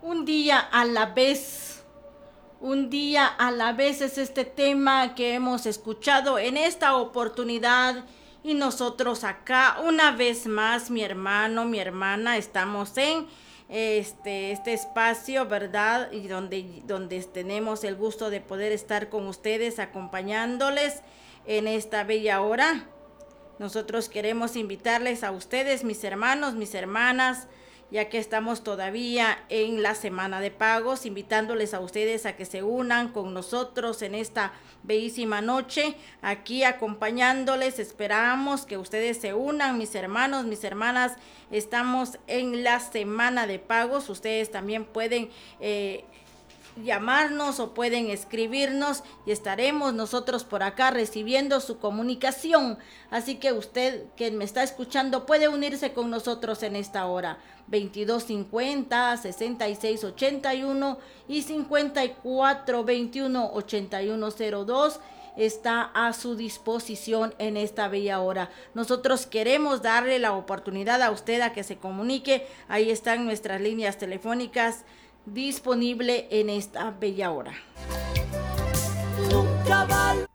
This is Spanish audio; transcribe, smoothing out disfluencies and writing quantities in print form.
Un día a la vez. Un día a la vez es este tema que hemos escuchado en esta oportunidad. Y nosotros acá, una vez más, mi hermano, mi hermana, estamos en este espacio, ¿verdad? Y donde tenemos el gusto de poder estar con ustedes, acompañándoles en esta bella hora. Nosotros queremos invitarles a ustedes, mis hermanos, mis hermanas, ya que estamos todavía en la semana de pagos, invitándoles a ustedes a que se unan con nosotros en esta bellísima noche, aquí acompañándoles. Esperamos que ustedes se unan, mis hermanos, mis hermanas. Estamos en la semana de pagos. Ustedes también pueden llamarnos o pueden escribirnos y estaremos nosotros por acá recibiendo su comunicación. Así que usted que me está escuchando puede unirse con nosotros en esta hora. 2250 6681 y 5421 8102 está a su disposición en esta bella hora. Nosotros queremos darle la oportunidad a usted a que se comunique. Ahí están nuestras líneas telefónicas disponible en esta bella hora.